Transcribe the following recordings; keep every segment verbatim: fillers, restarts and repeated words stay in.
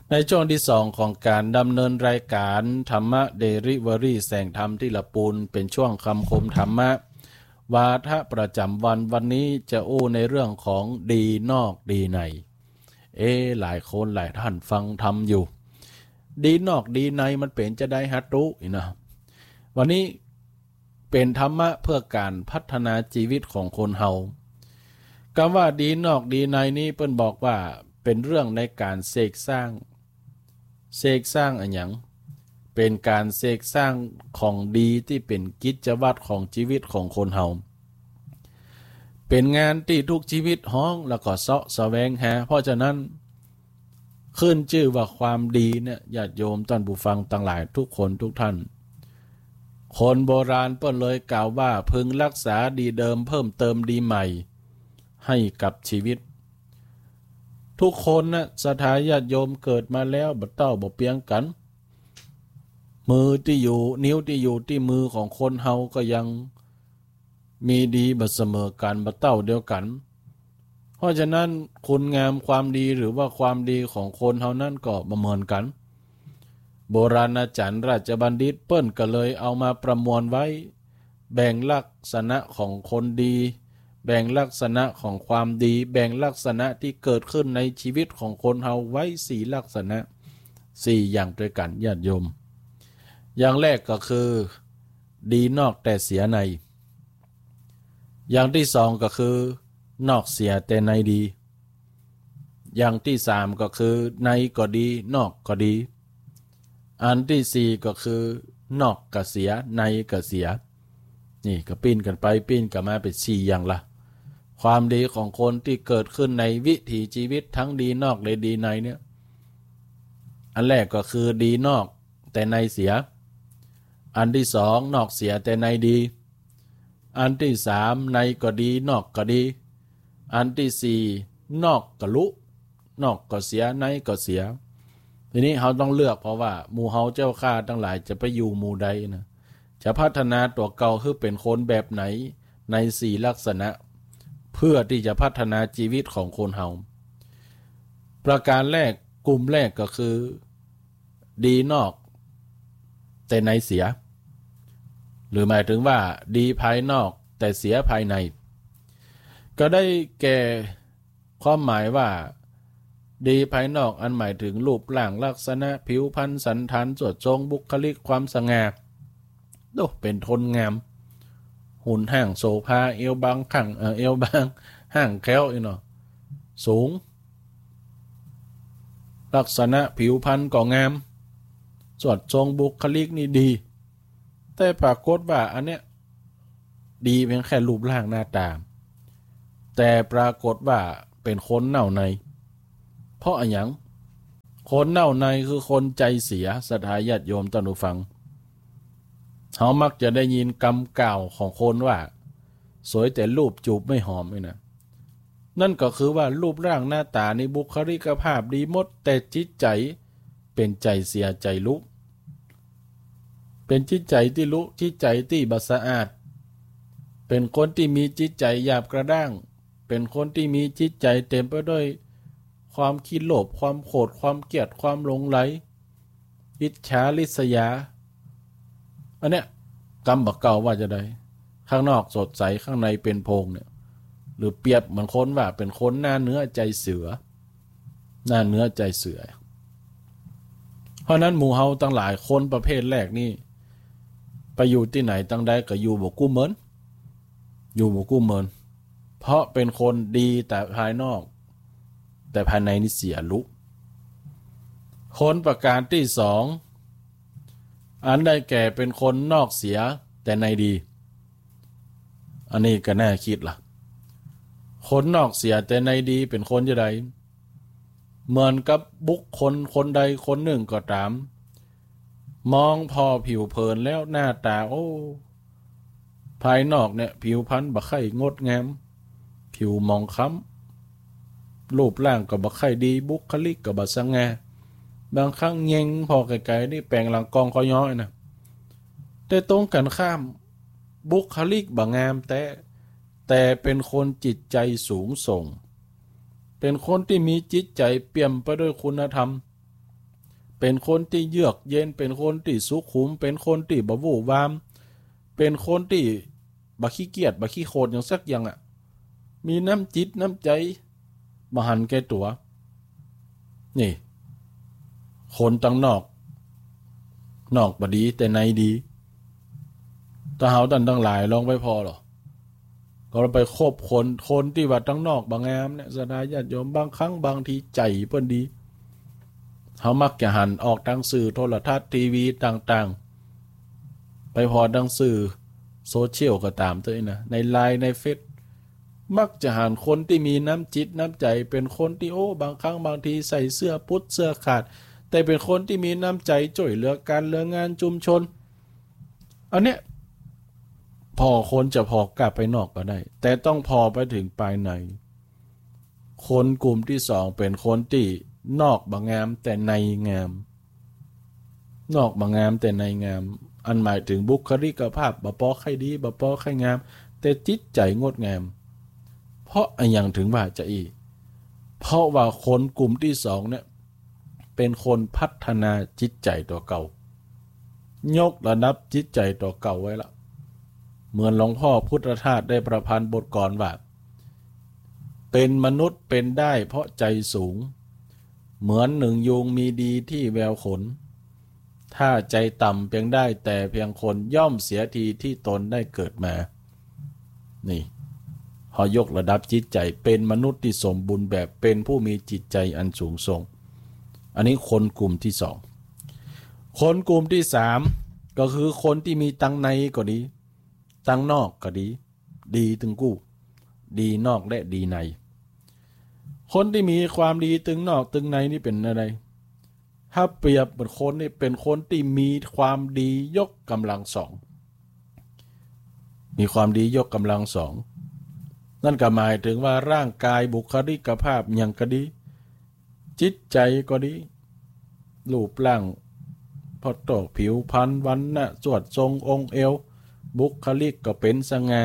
ในช่วงที่สองของการดำเนินรายการธรรมะเดลิเวอรี่แสงธรรมที่ละปูนเป็นช่วงคำคมธรรมะวาทะประจำวันวันนี้จะอู้ในเรื่องของดีนอกดีในเอหลายคนหลายท่านฟังทำอยู่ดีนอกดีในมันเป็นจะได้ฮัตรู้นะวันนี้เป็นธรรมะเพื่อการพัฒนาชีวิตของคนเฮาคำว่าดีนอกดีในนี้เปิ้นบอกว่าเป็นเรื่องในการเสกสร้างเสกสร้างอันหยังเป็นการเสกสร้างของดีที่เป็นกิจวัตรของชีวิตของคนเฮาเป็นงานที่ทุกชีวิตห้องแล้วก็เสาะแสวงหาเพราะฉะนั้นขึ้นชื่อว่าความดีเนี่ยญาติโยมท่านผู้ฟังต่างหลายทุกคนทุกท่านคนโบราณเปิ้นเลยกล่าวว่าพึงรักษาดีเดิมเพิ่มเติมดีใหม่ให้กับชีวิตทุกคนนะศรัทธาญาติโยมเกิดมาแล้วบ่เต้าบ่เปียงกันมือที่อยู่นิ้วที่อยู่ที่มือของคนเฮาก็ยังมีดีบ่เสมอกันบ่เต้าเดียวกันเพราะฉะนั้นคุณงามความดีหรือว่าความดีของคนเฮานั้นก็บ่เหมือนกันโบราณอาจารย์ราชบัณฑิตเปิ้นก็เลยเอามาประมวลไว้แบ่งลักษณะของคนดีแบ่งลักษณะของความดีแบ่งลักษณะที่เกิดขึ้นในชีวิตของคนเฮาไว้สี่ลักษณะสี่อย่างด้วยกันญาติโยมอย่างแรกก็คือดีนอกแต่เสียในอย่างที่สองก็คือนอกเสียแต่ในดีอย่างที่สามก็คือในก็ดีนอกก็ดีอันที่สี่ก็คือนอกก็เสียในก็เสียนี่ก็ปิ้นกันไปปิ้นกันมาเป็นสี่อย่างละความดีของคนที่เกิดขึ้นในวิถีชีวิตทั้งดีนอกและดีในเนี่ยอันแรกก็คือดีนอกแต่ในเสียอันที่สองนอกเสียแต่ในดีอันที่สามในก็ดีนอกก็ดีอันที่สี่นอกก็ลุนอกก็เสียในก็เสียทีนี้เราต้องเลือกเพราะว่าหมู่เฮาเจ้าข้าทั้งหลายจะไปอยู่หมู่ใดนะจะพัฒนาตัวเก่าคือเป็นคนแบบไหนในสี่ลักษณะเพื่อที่จะพัฒนาชีวิตของคนเฮาประการแรกกลุ่มแรกก็คือดีนอกแต่ในเสียหรือหมายถึงว่าดีภายนอกแต่เสียภายในก็ได้แก่ความหมายว่าดีภายนอกอันหมายถึงรูปร่างลักษณะผิวพรรณสันฐานสวดทรงบุคลิกความสง่าโดเป็นทนงามหุ่นห่างโซภาเอวบางขังเออเอวบางห่างแคล้วอีเนาะสูงลักษณะผิวพรรณก็งามสวดทรงบุคลิกนี่ดีแต่ปรากฏว่าอันเนี้ยดีเพียงแค่รูปร่างหน้าตาแต่ปรากฏว่าเป็นคนเน่าในเพราะอะไรอย่างคนเน่าในคือคนใจเสียศรัทธาญาติโยมท่านผู้ฟังเขามักจะได้ยินคำกล่าวของคนว่าสวยแต่รูปจูบไม่หอมเลยนะนั่นก็คือว่ารูปร่างหน้าตาในบุคลิกภาพดีหมดแต่จิตใจเป็นใจเสียใจลุกเป็นจิตใจที่ลุจิตใจที่บ่สะอาดเป็นคนที่มีจิตใจหยาบกระด้างเป็นคนที่มีจิตใจเต็มไปด้วยความขี้โลภความโกรธความเกลียดความหลงไหลอิจฉาริษยาอันเนี้ยกรรมบักเก่าว่าจะได้ข้างนอกสดใสข้างในเป็นโพงเนี่ยหรือเปรียบเหมือนคนว่าเป็นคนหน้าเนื้อใจเสือหน้าเนื้อใจเสือเพราะนั้นหมู่เฮาตั้งหลายคนประเภทแรกนี่ไปอยู่ที่ไหนตั้งใดก็อยู่บ่กู้เหมือนอยู่บ่กู้เหมือนเพราะเป็นคนดีแต่ภายนอกแต่ภายในนี่เสียลุคนประการที่สองอันได้แก่เป็นคนนอกเสียแต่ในดีอันนี้ก็น่าคิดล่ะคนนอกเสียแต่ในดีเป็นคนจะใดเหมือนกับบุคคลคนใดคนหนึ่งก็ตามมองพอผิวเผินแล้วหน้าตาโอ้ภายนอกเนี่ยผิวพรรณบ่ค่อยงดงามผิวมองค้ำรูปร่างก็บ่ค่อยดีบุคลิกก็บ่สง่าบางครั้งเย็งพอไกลๆนี่แปลงหลังกองเขาย้อยนะแต่ตรงกันข้ามบุคลิกบ่งามแต่แต่เป็นคนจิตใจสูงส่งเป็นคนที่มีจิตใจเปี่ยมไปด้วยคุณธรรมเป็นคนที่เยือกเย็นเป็นคนที่สุขุมเป็นคนที่บ่วู่วามเป็นคนที่บ่ขี้เกียจบ่ขี้โคตรอย่างสักอย่างอ่ะมีน้ำจิตน้ำใจบ่หันแก่ตัวนี่คนตั้งนอกนอกบ่ดีแต่ในดีถ้าเฮาดันทั้งหลายลองไปพอหรอก็ไปคบคนคนที่ว่าตั้งนอกบ่งามเนี่ยสดาญาติโยมบางครั้งบางทีใจเพิ่นดีเฮามักจะหันออกทางสื่อโทรทัศน์ทีวีต่างๆไปพอทางสื่อโซเชียลก็ตามตัวนี้นะใน ไลน์ ในเฟซมักจะหันคนที่มีน้ำจิตน้ำใจเป็นคนที่โอ้บางครั้งบางทีใส่เสื้อพุทธเสื้อขาดแต่เป็นคนที่มีน้ำใจช่วยเหลือการเหลืองานชุมชนอันเนี้ยพอคนจะพอกลับไปนอกก็ได้แต่ต้องพอไปถึงภายในคนกลุ่มที่สองเป็นคนที่นอกบางงามแต่ในงามนอกบางงามแต่ในงามอันหมายถึงบุคลิกภาพบ่ปอใครดีบ่ปอใครงามแต่จิตใจงดงามเพราะอันอย่างถึงว่าจะอีเพราะว่าคนกลุ่มที่สองเนี่ยเป็นคนพัฒนาจิตใจตัวเก่ายกระดับจิตใจตัวเก่าไว้ละเหมือนหลวงพ่อพุทธทาสได้ประพันธ์บทกลว่าเป็นมนุษย์เป็นได้เพราะใจสูงเหมือนหนึ่งยุงมีดีที่แววขนถ้าใจต่ำเพียงได้แต่เพียงคนย่อมเสียทีที่ตนได้เกิดมานี่พอยกระดับจิตใจเป็นมนุษย์ที่สมบูรณ์แบบเป็นผู้มีจิตใจอันสูงส่งอันนี้คนกลุ่มที่สองคนกลุ่มที่สามก็คือคนที่มีตังในก็ดีตังนอกก็ดีดีถึงกู้ดีนอกและดีในคนที่มีความดีตึงนอกตึงในนี่เป็นอะไรถ้าเปรียบเป็นคนนี่เป็นคนที่มีความดียกกำลังสองมีความดียกกำลังสองนั่นก็หมายถึงว่าร่างกายบุคลิกภาพอย่างก็ดีจิตใจก็ดีรูปร่างพอตกผิวพรรณวรรณะสวดทรงองค์เอวบุคลิกก็เป็นสง่า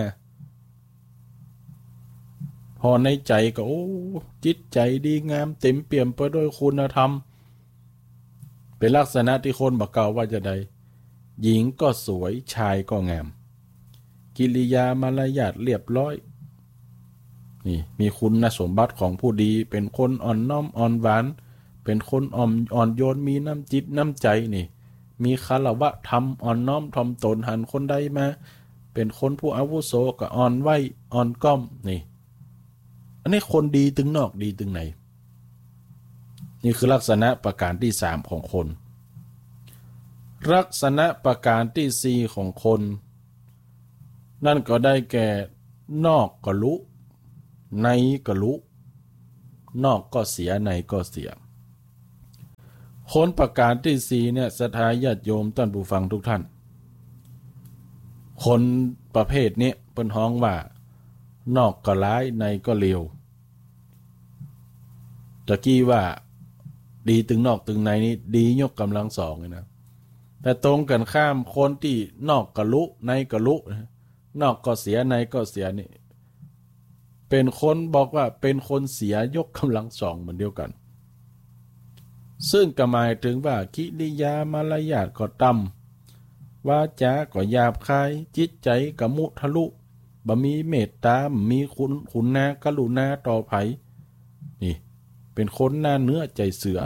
พอในใจก็โอ้จิตใจดีงามเต็มเปี่ยมไปด้วยคุณธรรมเป็นลักษณะที่คนบอกเก่าว่าจะใดหญิงก็สวยชายก็งามกิริยามารยาทเรียบร้อยนี่มีคุณสมบัติของผู้ดีเป็นคนอ่อนน้อมอ่อนหวานเป็นคนอ่อนอ่อนโยนมีน้ำจิตน้ำใจนี่มีคารวะธรรมอ่อนน้อมถ่อมตนหันคนใดมาเป็นคนผู้อาวุโสก็อ่อนไหวอ่อนก้อมนี่อันนี้คนดีตึงนอกดีตึงในนี่คือลักษณะประการที่สามของคนลักษณะประการที่สี่ของคนนั่นก็ได้แก่นอกก็รู้ในก็รู้นอกก็เสียในก็เสียคนประการที่สี่เนี่ยศรัทธาญาติโยมท่านผู้ฟังทุกท่านคนประเภทนี้เป็นฮ้องว่านอกก็ร้ายในก็เลวตะกี้ว่าดีตึงนอกตึงในนี่ดียกกำลังสองเลยนะแต่ตรงกันข้ามคนที่นอกก็รู้ในก็รู้นอกก็เสียในก็เสียนี่เป็นคนบอกว่าเป็นคนเสียยกกำลังสองเหมือนเดียวกันซึ่งก็หมายถึงว่ากิริยามารยาทก็ต่ำวาจาก็หยาบคายจิตใจก็มุทะลุบ่มีเมตตามีคุณคุณนากรุณาต่อไผนี่เป็นคนหน้าเนื้อใจเสือ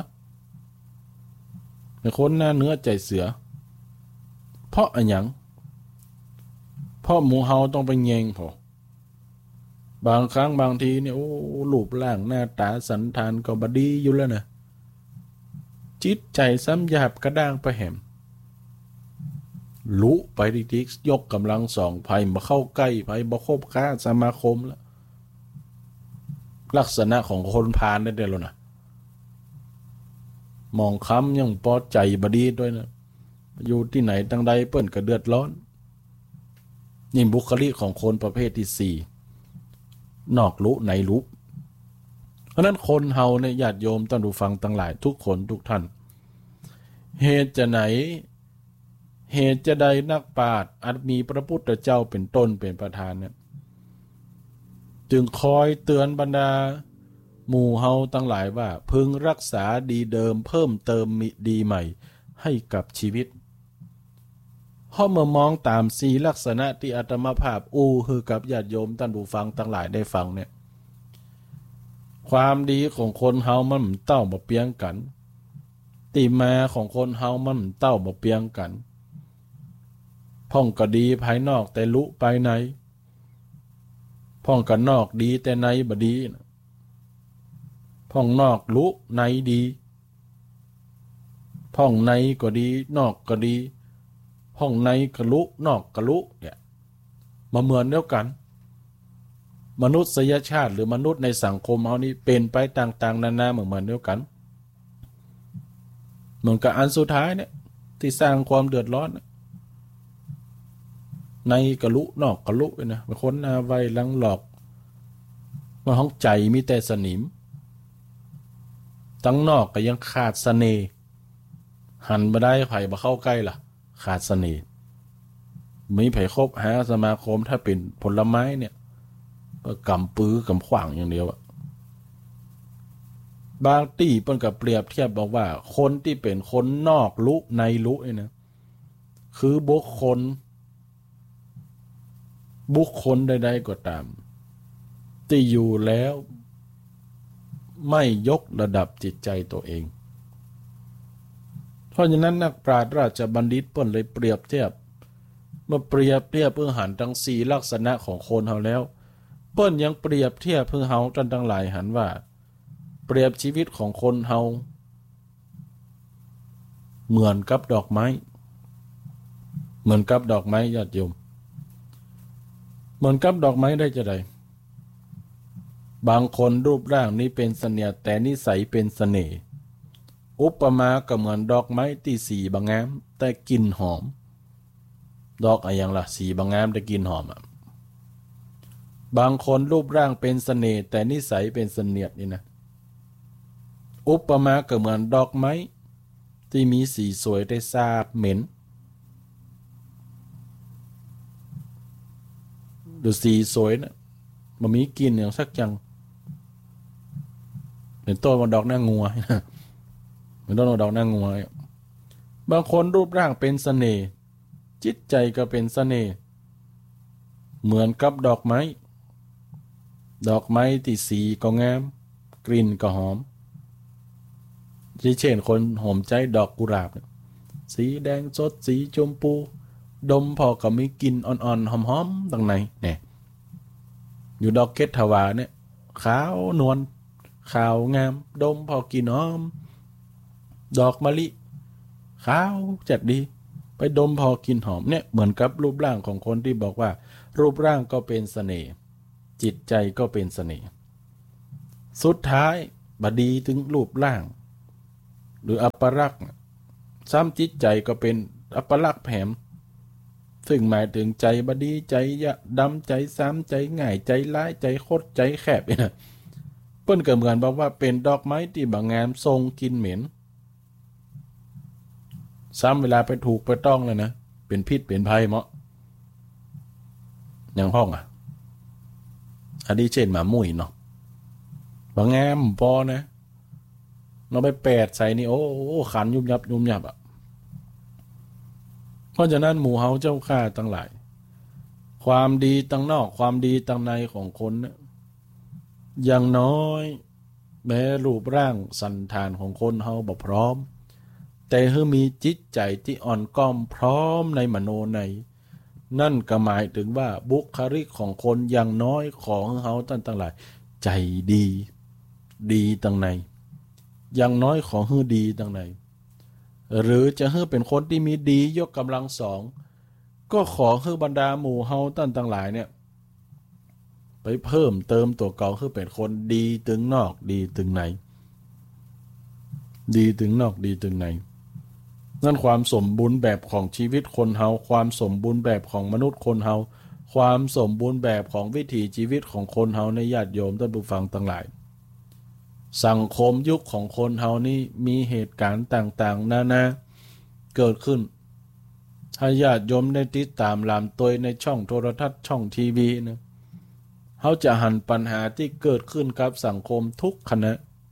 เป็นคนหน้าเนื้อใจเสือเพราะอันหยังเพราะหมู่เฮาต้องไปแยงพอบางครั้งบางทีเนี่ยโอ้รูปร่างหน้าตาสันฐานก็บ่ดีอยู่แล้วนะจิตใจซ้ำหยาบกระด้างไปแหมลุไปดิกยกกำลังสองภัยมาเข้าใกล้ภัยบ่คบค้าสมาคมแล้วลักษณะของคนพาลได้เด้อแล้วนะมองค้ำยังพอใจบ่ดีด้วยนะอยู่ที่ไหนตั้งใดเปิ้นก็เดือดร้อนนี่บุคลิกของคนประเภทที่สี่นอกรู้ในรู้เพราะนั้นคนเฮาเนี่ยญาติโยมท่านผู้ฟังทั้งหลายทุกคนทุกท่านเหตุจะไหนเหตุจะใดนักปราชญ์อาจมีพระพุทธเจ้าเป็นต้นเป็นประธานเนี่ยจึงคอยเตือนบรรดาหมู่เฮาตั้งหลายว่าพึงรักษาดีเดิมเพิ่มเติมมิดีใหม่ให้กับชีวิตเพราะเมื่อมองตามสีลักษณะที่อาตมาภาพอู้คือกับญาติโยมท่านผู้ฟังทั้งหลายได้ฟังเนี่ยความดีของคนเฮามันเต้าบ่เปียงกันติมาของคนเฮามันเต้าบ่เปียงกันพ่องก็ดีภายนอกแต่ลุภายในพ่องก็นอกดีแต่ในบ่ดีพ่องนอกลุในดีพ่องในก็ดีนอกก็ดีพ่องในก็ลุนอกก็ลุเนี่ยมาเหมือนเดียวกันมนุษยชาติหรือมนุษย์ในสังคมเฮานี่เป็นไปต่างๆนานาเหมือนเหมือนเดียวกันเหมือนกับอันสุดท้ายเนี่ยที่สร้างความเดือดร้อนในกะลุนอกกะลุนะเป็นคนหน้าไวลังหลอกว่าห้องใจมีแต่สนิมตั้งนอกก็ยังขาดเสน่ห์หันมาได้ไผ่มาเข้าใกล้ล่ะขาดเสน่ห์มีไผ่คบหาสมาคมถ้าเป็นผลไม้เนี่ยก็กำปื้อกำขวางอย่างเดียวอะบางที่เปิ้นกับเปรียบเทียบบอกว่าคนที่เป็นคนนอกลุในลุเนี่ยนะคือบุคคลบุคคลใดๆก็ตามที่อยู่แล้วไม่ยกระดับจิตใจตัวเองเพราะฉะนั้นนักปราชญ์ราชบัณฑิตเปิ้นเลยเปรียบเทียบเมื่อเปรียบเทียบเพื่อหันทั้งสี่ลักษณะของคนเฮาแล้วเปิ้นยังเปรียบเทียบเพื่อเฮาจนทั้งหลายหันว่าเปรียบชีวิตของคนเฮาเหมือนกับดอกไม้เหมือนกับดอกไม้ญาติโยมเหมือนกับดอกไม้ได้จะไดบางคนรูปร่างนี้เป็นเสน่ห์แต่นิสัยเป็นเสน่ห์อุปมาก็เหมือนดอกไม้ที่สีบางงามแต่กลิ่นหอมดอกอะไรอย่างล่ะสีบางงามแต่กลิ่นหอมอ่ะบางคนรูปร่างเป็นเสน่ห์แต่นิสัยเป็นเสนียดนี่นะอุปมาก็เหมือนดอกไม้ที่มีสีสวยแต่สาบเหม็นดูสีสวยนะมันมีกลิ่นอย่างสักจังเป็นต้นมันดอกหน้างัวเป็นต้นมันดอกหน้างัวบางคนรูปร่างเป็นเสน่ห์จิตใจก็เป็นเสน่ห์เหมือนกับดอกไม้ดอกไม้ที่สีก็งามกลิ่นก็หอมเช่นคนหอมใจดอกกุหลาบสีแดงสดสีชมพูดมพอก็มีกลิ่นอ่อนๆหอมๆตรงไหนเนี่ยอยู่ดอกเกตถวาเนี่ยขาวนวลขาวงามดมพอกินหอมดอกมะลิขาวจัดดีไปดมพอกินหอมเนี่ยเหมือนกับรูปร่างของคนที่บอกว่ารูปร่างก็เป็นเสน่ห์จิตใจก็เป็นเสน่ห์สุดท้ายบดีถึงรูปร่างหรืออัปลักษณ์ซ้ำจิตใจก็เป็นอัปลักษณ์แผมซึ่งหมายถึงใจบดีใจยะดำใจซ้ำใจง่ายใจร้ายใจคดใจแคบเนี่ยเปิ้นก็เหมือนบอกว่าเป็นดอกไม้ที่บางงามทรงกลิ่นเหม็นซ้ำเวลาไปถูกไปต้องเลยนะเป็นพิษเป็นภัยเหมาะอย่างห้องอ่ะอันนี้เช่นหมามุ้ยเนาะบางงามพอนะเราไปแปดใส่นี่โอ้ขันยุบยับยุบยับอ่ะเพราะฉะนั้นหมู่เฮาเจ้าข้าทั้งหลายความดีตั้งนอกความดีตั้งในของคนเนี่ยอย่างน้อยแม้รูปร่างสันฐานของคนเฮาบ่พร้อมแต่เฮามีจิตใจที่อ่อนก้อมพร้อมในมโนในนั่นก็หมายถึงว่าบุคลิกของคนอย่างน้อยของเฮาตั้งทั้งหลายใจดีดีตั้งในอย่างน้อยของเฮาดีตั้งในหรือจะเฮาเป็นคนที่มีดียกกำลังสองก็ขอเฮาบรรดาหมู่เฮาตั้งทั้งหลายเนี่ยไปเพิ่มเติมตัวเก่าคือเป็นคนดีถึงนอกดีถึงในดีถึงนอกดีถึงในนั่นความสมบูรณ์แบบของชีวิตคนเฮาความสมบูรณ์แบบของมนุษย์คนเฮาความสมบูรณ์แบบของวิถีชีวิตของคนเฮาในญาติโยมท่านผู้ฟังทั้งหลายสังคมยุคของคนเฮานี่มีเหตุการณ์ต่างๆนานาเกิดขึ้นถ้าญาติโยมได้ติดตามลามตัวในช่องโทรทัศน์ช่องทีวีนะเฮเขาจะหันปัญหาที่เกิดขึ้นกับสังคมทุกขณะ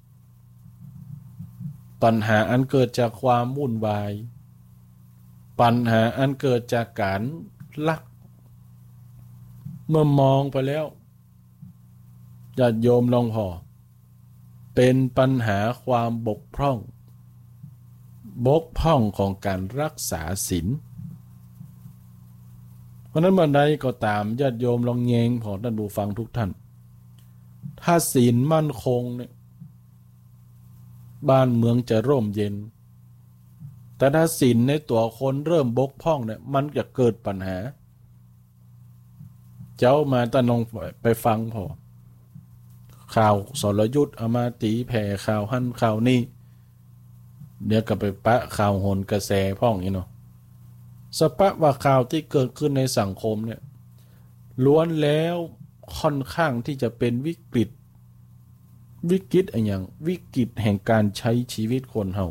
ปัญหาอันเกิดจากความวุ่นวายปัญหาอันเกิดจากการลักเมื่อมองไปแล้วญาติโยมลองพอเป็นปัญหาความบกพร่องบกพร่องของการรักษาศีลเพราะนั้นเมื่อใดก็ตามญาติโยมลองแยงพอท่านผู้ฟังทุกท่านถ้าศีลมั่นคงเนี่ยบ้านเมืองจะร่มเย็นแต่ถ้าศีลในตัวคนเริ่มบกพร่องเนี่ยมันจะเกิดปัญหาเจ้ามาตะนงไปฟังพอข่าวสรยุทธ์เอามาตีแผ่ข่าวหั่นข่าวนี่เดี๋ยวก็ไปปะข่าวโหนกระแสพ่องนี่เนาะสปะว่าข่าวที่เกิดขึ้นในสังคมเนี่ยล้วนแล้วค่อนข้างที่จะเป็นวิกฤตวิกฤตอะไรอย่างวิกฤตแห่งการใช้ชีวิตคนเฮา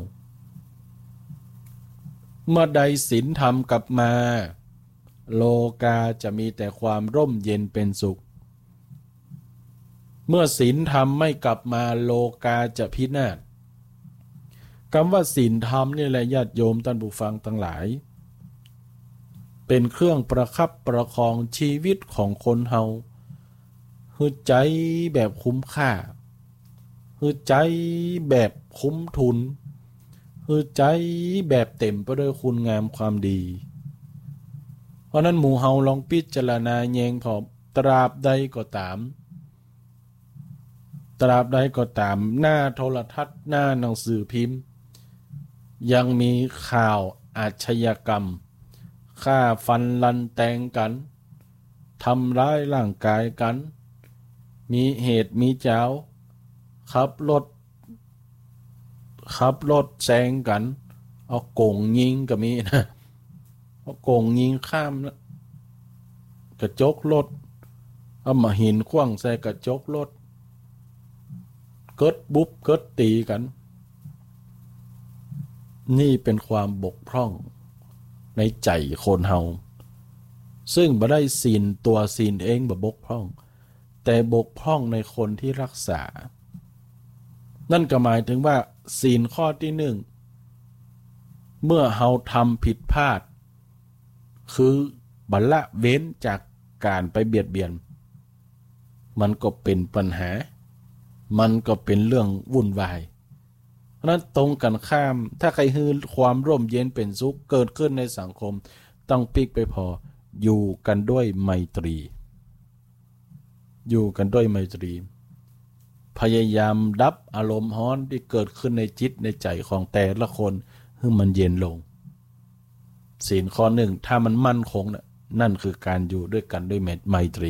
เมื่อใดศีลธรรมกลับมาโลกาจะมีแต่ความร่มเย็นเป็นสุขเมื่อศีลธรรมไม่กลับมาโลกาจะพินาศคำว่าศีลธรรมนี่แหละญาติโยมท่านผู้ฟังทั้งหลายเป็นเครื่องประคับประคองชีวิตของคนเฮาคือใจแบบคุ้มค่าคือใจแบบคุ้มทุนคือใจแบบเต็มไปด้วยคุณงามความดีเพราะนั้นหมู่เฮาลองพิจารณาแยงพอตราบใดก็ตามตราบใดก็ตามหน้าโทรทัศน์หน้าหนังสือพิมพ์ยังมีข่าวอาชญากรรมฆ่าฟันลันแทงกันทำร้ายร่างกายกันมีเหตุมีเจ้าขับรถขับรถแซงกันเอาโก่งยิงก็มีนะเอาโก่งยิงข้ามนะกระจกรถเอามาหินขว้างใส่กระจกรถเกิดบุบเกิดตีกันนี่เป็นความบกพร่องในใจคนเฮาซึ่งบ่ได้ศีลตัวศีลเองบ่บกพร่องแต่บกพร่องในคนที่รักษานั่นก็หมายถึงว่าศีลข้อที่หนึ่งเมื่อเฮาทำผิดพลาดคือบัลละเว้นจากการไปเบียดเบียนมันก็เป็นปัญหามันก็เป็นเรื่องวุ่นวายเพราะนั้นตรงกันข้ามถ้าใครฮือความร่มเย็นเป็นสุขเกิดขึ้นในสังคมต้องพลิกไปพออยู่กันด้วยไมตรีอยู่กันด้วยไมตรีพยายามดับอารมณ์ร้อนที่เกิดขึ้นในจิตในใจของแต่ละคนให้มันเย็นลงศีลข้อหนึ่งถ้ามันมั่นคงนะนั่นคือการอยู่ด้วยกันด้วยไมตรี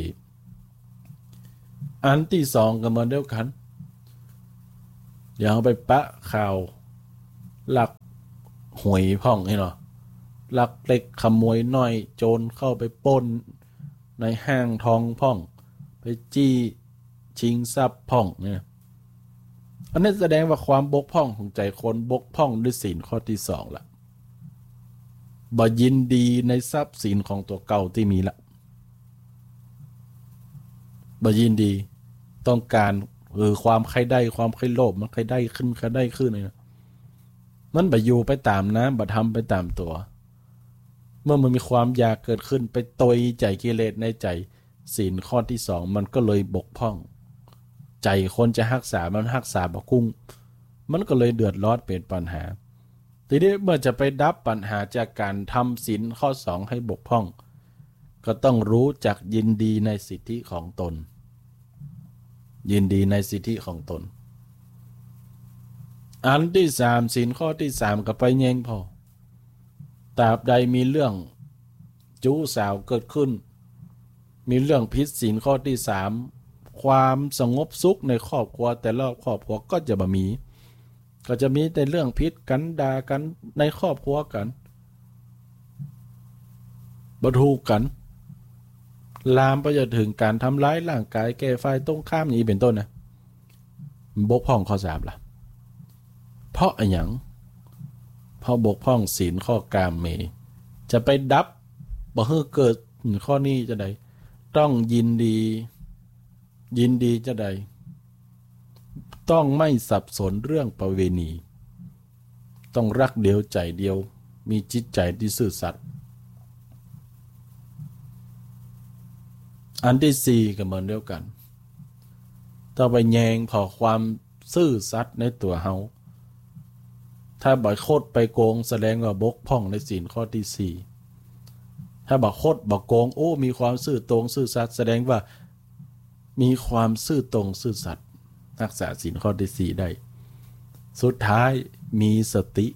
อันที่สองก็เหมือนเดียวกันอย่าเอาไปปะข่าวลักหวยพ่องให้เนาะลักเล็กขโมยน้อยโจรเข้าไปปล้นในห้างทองพ่องไปจี้ชิงทรัพย์พ่องเนี่ยอันนี้แสดงว่าความบกพร่องของใจคนบกพร่องด้วยศีลข้อที่สองละบ่ยินดีในทรัพย์สินของตัวเก่าที่มีละบ่ยินดีต้องการหรือความใครได้ความใครโลภมันใครได้ขึ้นใครได้ขึ้นเลยนะมันบ่อยู่ไปตามน้ำบ่ทำไปตามตัวเมื่อมันมีความอยากเกิดขึ้นไปตอยใจกิเลสในใจศีลข้อที่สองมันก็เลยบกพร่องใจคนจะรักษามันรักษาบ่คุ้งมันก็เลยเดือดร้อนเป็นปัญหาทีนี้เมื่อจะไปดับปัญหาจากการทำศีลข้อสองให้บกพร่องก็ต้องรู้จักยินดีในสิทธิของตนยินดีในสิทธิของตนอันที่สามศีลข้อที่สามก็ไปแย่งพอตราบใดมีเรื่องจู้สาวเกิดขึ้นมีเรื่องผิดศีลข้อที่สามความสงบสุขในครอบครัวแต่ละครอบครัวก็จะบ่มีก็จะมีแต่เรื่องพิษกันด่ากันในครอบครัวกันบ่ถูกกันลามไปจนถึงการทำร้ายร่างกายแก่ฝ่ายตรงข้ามนี้เป็นต้นนะบกพร่องข้อสามล่ะเพราะอะไรอย่างเพราะบกพร่องศีลข้อกามเมจะไปดับบ่ให้เกิดข้อนี้จะได้ต้องยินดียินดีจะใดต้องไม่สับสนเรื่องประเวณีต้องรักเดียวใจเดียวมีจิตใจที่ซื่อสัตย์อันที่สี่ก็เหมือนเดียวกันต้องไปแยงพอความซื่อสัตย์ในตัวเฮาถ้าบ่โคตรไปโกงแสดงว่าบกพร่องในศีลข้อที่สี่ถ้าบ่โคตรบ่โกงโอ้มีความซื่อตรงซื่อสัตย์แสดงว่ามีความซื่อตรงซื่อสัตย์รักษาศีลข้อที่สี่ได้สุดท้ายมีสติ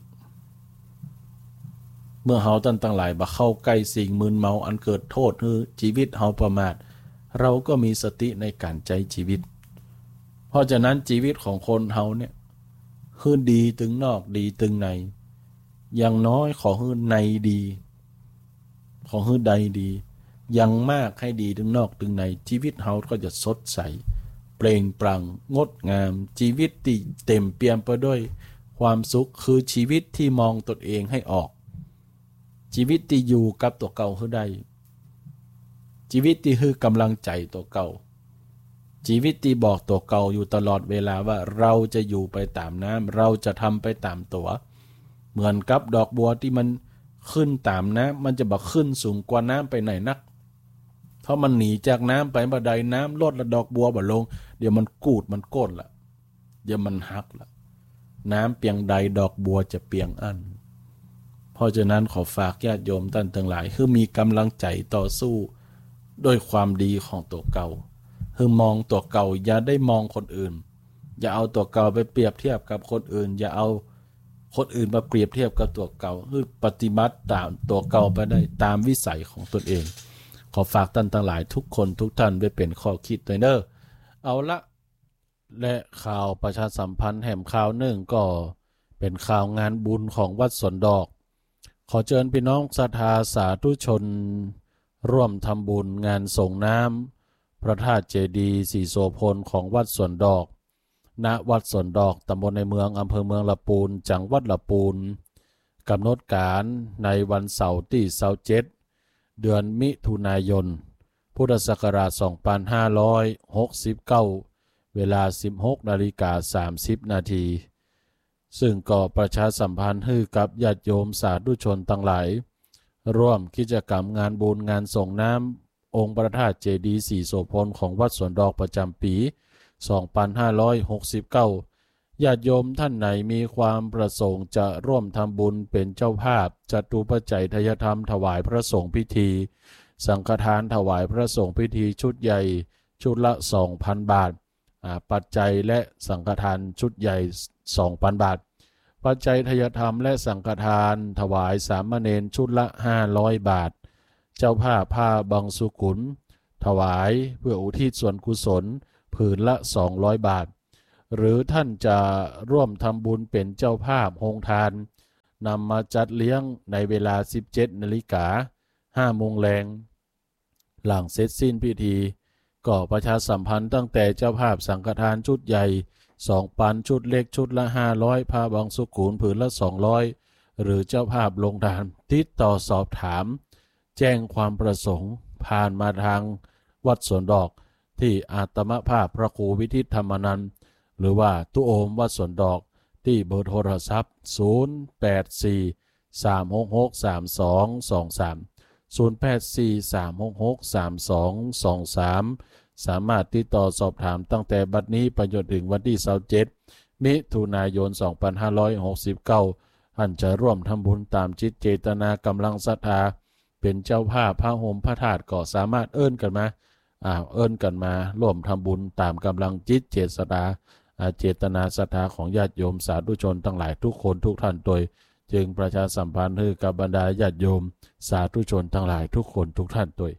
เมื่อเฮาตั้งตั้งหลายบ่เข้าใกล้สิ่งมึนเมาอันเกิดโทษให้ชีวิตเฮาประมาทเราก็มีสติในการใช้ชีวิตเพราะฉะนั้นชีวิตของคนเฮาเนี่ยคือดีถึงนอกดีถึงในอย่างน้อยขอให้ในดีขอให้ใดดีอย่างมากให้ดีถึงนอกถึงในชีวิตเฮาก็จะสดใสเปล่งปลั่งงดงามชีวิตที่เต็มเปี่ยมไปด้วยความสุขคือชีวิตที่มองตนเองให้ออกชีวิตที่อยู่กับตัวเก่าคือใดชีวิตที่คือกำลังใจตัวเก่าชีวิตที่บอกตัวเก่าอยู่ตลอดเวลาว่าเราจะอยู่ไปตามน้ำเราจะทำไปตามตัวเหมือนกับดอกบัวที่มันขึ้นตามน้ำมันจะบ่ขึ้นสูงกว่าน้ำไปไหนนักเพราะมันหนีจากน้ำไปบ่ได้น้ำลดละดอกบัวบ่ลงเดี๋ยวมันกูดมันก้นละเดี๋ยวมันหักละน้ำเปียงใดดอกบัวจะเปียงอันเพราะฉะนั้นขอฝากญาติโยมท่านทั้งหลายคือมีกำลังใจต่อสู้ด้วยความดีของตัวเก่าคือมองตัวเก่าอย่าได้มองคนอื่นอย่าเอาตัวเก่าไปเปรียบเทียบกับคนอื่นอย่าเอาคนอื่นมาเปรียบเทียบกับตัวเก่าคือปฏิบัติตามตัวเก่าไปได้ตามวิสัยของตนเองขอฝากท่านทั้งหลายทุกคนทุกท่านไว้เป็นข้อคิดด้วยเด้อเอาละและข่าวประชาสัมพันธ์แห่มข่าวหนึ่งก็เป็นข่าวงานบุญของวัดสวนดอกขอเชิญพี่น้องศรัทธาสาธุชนร่วมทำบุญงานส่งน้ำพระธาตุเจดีย์ศรีโสพลของวัดสวนดอกณวัดสวนดอกตำบลในเมืองอำเภอเมืองละปูนจังหวัดละปูนกำหนดการในวันเสาร์ที่ยี่สิบเจ็ดเดือนมิถุนายนพุทธศักราชสองพันห้าร้อยหกสิบเก้าเวลา สิบหกนาฬิกาสามสิบนาทีซึ่งก็ประชาสัมพันธ์ให้กับญาติโยมสาธุชนทั้งหลายร่วมกิจกรรมงานบุญงานส่งน้ำองค์พระธาตุเจดีย์ศรีโสพลของวัดสวนดอกประจำปีสองพันห้าร้อยหกสิบเก้าญาติโยมท่านไหนมีความประสงค์จะร่วมทำบุญเป็นเจ้าภาพจตุปัจจัยทายธรรมถวายพระสงฆ์พิธีสังฆทานถวายพระสงฆ์พิธีชุดใหญ่ชุดละ สองพัน บาทปัจจัยและสังฆทานชุดใหญ่ สองพัน บาทปัจจัยทายธรรมและสังฆทานถวายสามเณรชุดละห้าร้อยบาทเจ้าภาพผ้าบางสุกุลถวายเพื่ออุทิศส่วนกุศลผืนละสองร้อยบาทหรือท่านจะร่วมทำบุญเป็นเจ้าภาพโรงทานนำมาจัดเลี้ยงในเวลา สิบเจ็ดนาฬิกาห้าโมงแลงหลังเสร็จสิ้นพิธีก็ประชาสัมพันธ์ตั้งแต่เจ้าภาพสังฆทานชุดใหญ่สองปันชุดเล็กชุดละห้าร้อยผ้าบางสุกุลผืนละสองร้อยหรือเจ้าภาพลงทานติดต่อสอบถามแจ้งความประสงค์ผ่านมาทางวัดสวนดอกที่อาตมภาพพระครูวิทิตธรรมนันท์หรือว่าตุโอมวัดสวนดอกที่เบอร์โทรศัพท์ศูนย์ แปด สี่ สาม หก หก สาม สอง สอง สามศูนย์ แปด สี่ สาม หก หก สาม สอง สอง สามสามารถติดต่อสอบถามตั้งแต่บัดนี้ไปจนถึงวันที่ยี่สิบเจ็ดมิถุนายนสองพันห้าร้อยหกสิบเก้าท่านจะร่วมทำบุญตามจิตเจตนากำลังศรัทธาเป็นเจ้าภาพพระโหมพระธาตุก็สามารถเอิ้นกันมาอ่าเอิ้นกันมาร่วมทำบุญตามกำลังจิตเจตนาเจตนาศรัทธาของญาติโยมสาธุชนทั้งหลายทุกคนทุกท่านโดยจึงประชาสัมพันธ์ให้กับบรรดาญาติโยมสาธุชนทั้งหลายทุกคนทุกท่านโดย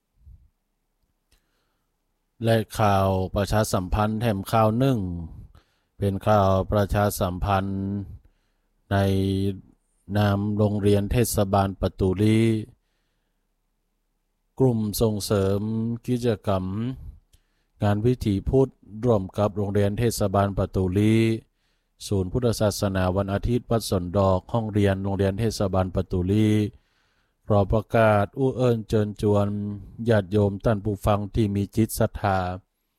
และข่าวประชาสัมพันธ์แถมข่าวหนึ่งเป็นข่าวประชาสัมพันธ์ในนามโรงเรียนเทศบาลประตูลีกลุ่มส่งเสริมกิจกรรมงานวิถีพุทธร่วมกับโรงเรียนเทศบาลประตูลีศูนย์พุทธศาสนาวันอาทิตย์วัดสวนดอกห้องเรียนโรงเรียนเทศบาลประตูลีขอประกาศอู้เอิญเชิญชวนญาติโยมท่านผู้ฟังที่มีจิตศรัทธา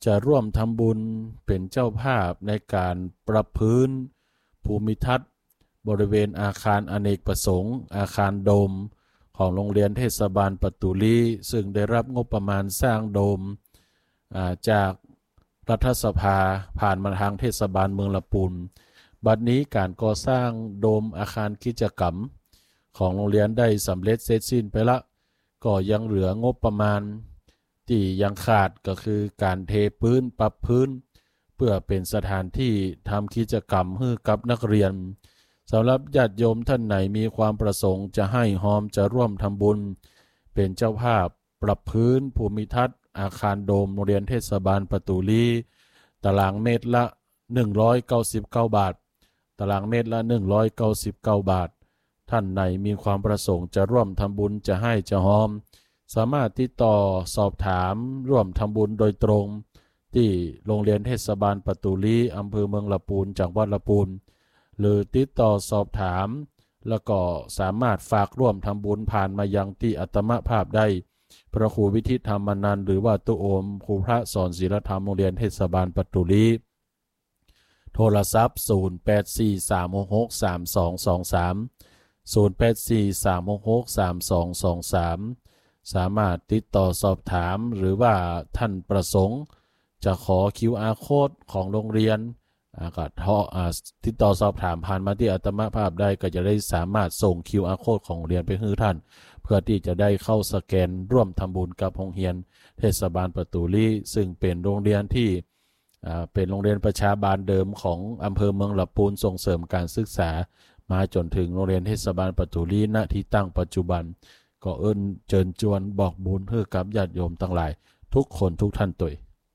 จะร่วมทำบุญเป็นเจ้าภาพในการปรับพื้นภูมิทัศน์บริเวณอาคารอเนกประสงค์อาคารโดมของโรงเรียนเทศบาลปทุลีซึ่งได้รับงบประมาณสร้างโดมจากรัฐสภาผ่านมาทางเทศบาลเมืองละปูนบัดนี้การก่อสร้างโดมอาคารกิจกรรมของโรงเรียนได้สำเร็จเสร็จสิ้นไปละก็ยังเหลืองบประมาณที่ยังขาดก็คือการเทพื้นปรับพื้นเพื่อเป็นสถานที่ทำกิจกรรมให้กับนักเรียนสำหรับญาติโยมท่านไหนมีความประสงค์จะให้หอมจะร่วมทำบุญเป็นเจ้าภาพปรับพื้นภูมิทัศน์อาคารโดมโรงเรียนเทศบาลปทุลีตารางเมตรละหนึ่งร้อยเก้าสิบเก้าบาทตารางเมตรละหนึ่งร้อยเก้าสิบเก้าบาทท่านไหนมีความประสงค์จะร่วมทำบุญจะให้จะหอมสามารถติดต่อสอบถามร่วมทำบุญโดยตรงที่โรงเรียนเทศบาลปทุลีอำเภอเมืองละปูนจังหวัดละปูนหรือติดต่อสอบถามแล้วก็สามารถฝากร่วมทำบุญผ่านมายังที่อัตมภาพได้พระครูวิทิตธรรมนันท์หรือว่าตุโอมครูพระสอนศีลธรรมโรงเรียนเทศบาลปทุลีโทรศัพท์ศูนย์ แปด สี่ สาม หก หก สาม สอง สอง สามศูนย์ แปด สี่ สาม หก หก สาม สอง สอง สามสามารถติดต่อสอบถามหรือว่าท่านประสงค์จะขอ คิว อาร์ Code ของโรงเรียนก็ติดต่อสอบถามผ่านมาที่อัตมภาพได้ก็จะได้สามารถส่ง คิว อาร์ Code ของโรงเรียนไปให้ท่านเพื่อที่จะได้เข้าสแกนร่วมทำบุญกับโรงเรียนเทศบาลปทุลีซึ่งเป็นโรงเรียนที่เป็นโรงเรียนประชาบาลเดิมของอำเภอเมืองละปูนส่งเสริมการศึกษามาจนถึงโรงเรียนเทศบาลปทุลีณที่ตั้งปัจจุบันก็เอิ้นเชิญชวนบอกบุญให้กับญาติโยมทั้งหลายทุกคนทุกท่านตัว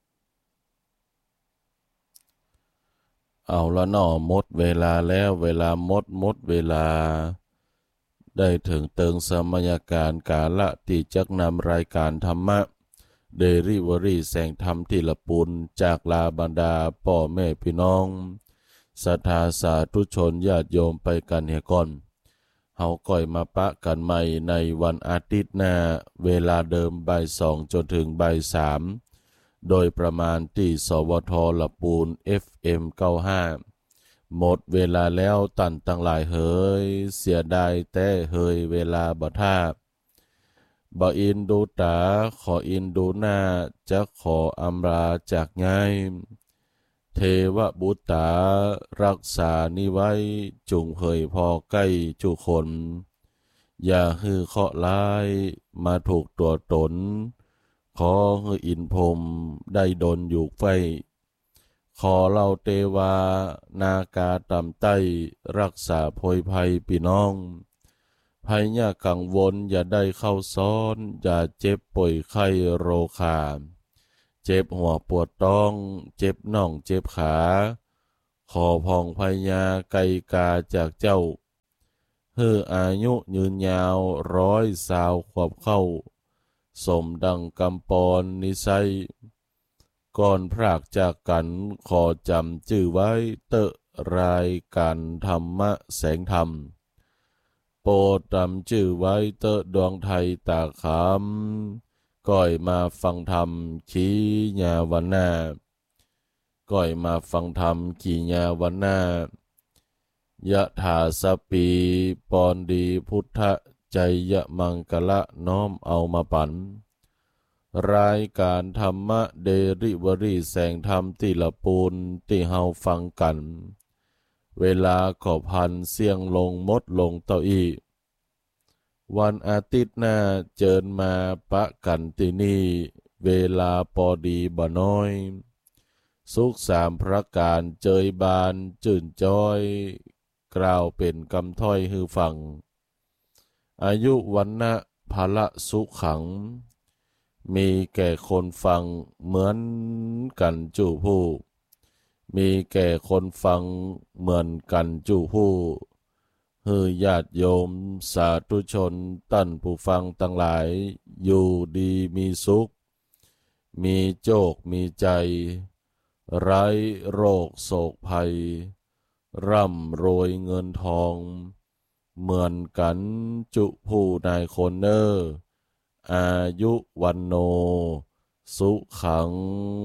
เอาละเนาะหมดเวลาแล้วเวลาหมดหมดเวลาได้ถึงเติงสมัยการกาละที่จักนำรายการธรรมะเดริเวอรี่แสงธรรมที่ละปูนจากลาบรรดาพ่อแม่พี่น้องศรัทธาสาธุชนญาติโยมไปกันเฮก่อนเฮาก่อยมาปะกันใหม่ในวันอาทิตย์หน้าเวลาเดิมบ่ายสองจนถึงบ่ายสามโดยประมาณที่สวทละปูน เอฟ เอ็ม เก้าสิบห้าหมดเวลาแล้วตันตั้งหลายเฮยเสียดายแต่เฮยเวลาบ่ท่าบ่อินดูตาขออินดูหน้าจะขออำลาจากง่ายเทวบุตรรักษานิไว้จุงเผยพอใกล้จุคนอย่าฮือเคาะร้ายมาถูกตัวตนขอฮืออินพรมได้ดนอยู่ไฟขอเล่าเตวานากาตำใต้รักษาโพยภัยพี่น้องภัยยากังวลอย่าได้เข้าซ้อนอย่าเจ็บป่วยไข้โรคาเจ็บหัวปวดท้องเจ็บน่องเจ็บขาขอพองพญาไกกาจากเจ้าเฮืออายุยืนยาวร้อยสาวขวบเข้าสมดังกำปอนนิสัยก่อนพรากจากกันขอจำชื่อไว้เตอะรายการธรรมะแสงธรรมโปรดจำชื่อไว้เตอะดวงไทยตาขำก่อยมาฟังธรรมขีญาวันนาก่อยมาฟังธรรมขีญาวันนายะถาสปีปอนดีพุทธใจยะมังกะละน้อมเอามาปันรายการธรรมะเดริเวอรี่แสงธรรมที่ละปูนที่เฮาฟังกันเวลาขอพันเสียงลงมดลงเต้าอี้วันอาทิตย์หน้าเจิญมาปะกันที่นี่เวลาพอดีบ่น้อยสุขสามพระการเจยบานจื่นจ้อยกล่าวเป็นคำถ้อยฮือฟังอายุวันนะภละสุขังมีแก่คนฟังเหมือนกันจู่ผู้มีแก่คนฟังเหมือนกันจู่ผู้ฮือญาติโยมสาธุชนตั้นผู้ฟังทั้งหลายอยู่ดีมีสุขมีโชคมีใจไร้โรคโศกภัยร่ำรวยเงินทองเหมือนกันจุผู้นายคนเนออายุวันโนสุขัง